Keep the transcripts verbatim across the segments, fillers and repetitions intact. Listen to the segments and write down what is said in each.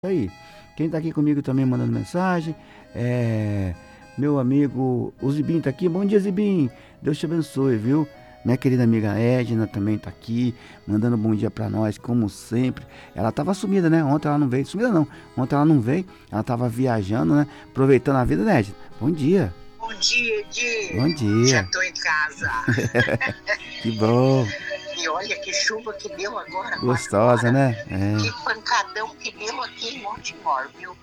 Aí, quem tá aqui comigo também mandando mensagem, é meu amigo, o Zibim tá aqui. Bom dia, Zibim. Deus te abençoe, viu? Minha querida amiga Edna também tá aqui, mandando bom dia pra nós, como sempre. Ela tava sumida, né? Ontem ela não veio. Sumida não. Ontem ela não veio. Ela tava viajando, né? Aproveitando a vida, né, Edna? Bom dia. Bom dia, Bom Edi. Já dia. tô em casa. Que bom. E olha que chuva que deu agora, quatro Gostosa, horas. né? É. Que pancadão que deu aqui em Montemor, viu?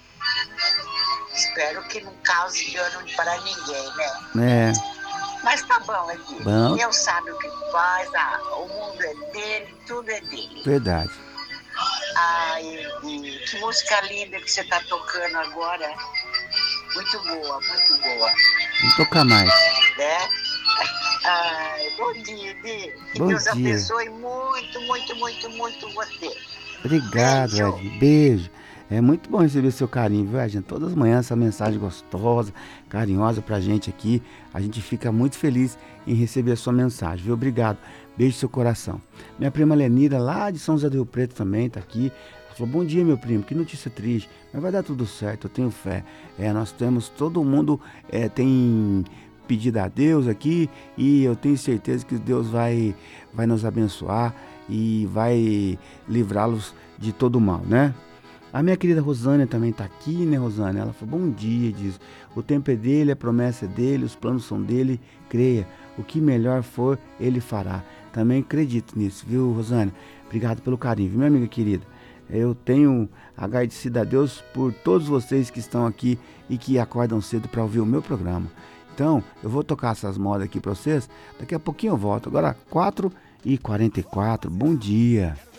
Espero que não cause dano para ninguém, né? É. Mas tá bom, Edi. Bom. Deus sabe o que faz, ah, o mundo é dele, tudo é dele. Verdade. Ai, Edi, que música linda que você tá tocando agora. Muito boa, muito boa. Vamos tocar mais. Né? Ai, bom dia, Edi. Que Bom Deus dia. abençoe muito, muito, muito, muito você. Obrigado, Beijo. Edna. Beijo. É muito bom receber seu carinho, viu, Edna? Todas as manhãs essa mensagem gostosa, carinhosa pra gente aqui. A gente fica muito feliz em receber a sua mensagem, viu? Obrigado. Beijo no seu coração. Minha prima Lenira, lá de São José do Rio Preto, também tá aqui. Ela falou, bom dia, meu primo, que notícia triste. Mas vai dar tudo certo, eu tenho fé. É, nós temos, todo mundo é, tem pedido a Deus aqui e eu tenho certeza que Deus vai, vai nos abençoar e vai livrá-los de todo o mal, né? A minha querida Rosânia também tá aqui, né, Rosânia? Ela falou, bom dia, diz, o tempo é dele, a promessa é dele, os planos são dele, creia, o que melhor for, ele fará. Também acredito nisso, viu, Rosânia? Obrigado pelo carinho, viu, minha amiga querida? Eu tenho agradecido a Deus por todos vocês que estão aqui e que acordam cedo para ouvir o meu programa. Então, eu vou tocar essas modas aqui para vocês, daqui a pouquinho eu volto. Agora, quatro e quarenta e quatro, bom dia.